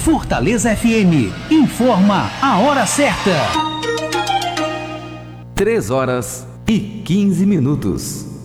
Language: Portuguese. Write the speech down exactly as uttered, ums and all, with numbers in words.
Fortaleza F M informa a hora certa. três horas e quinze minutos.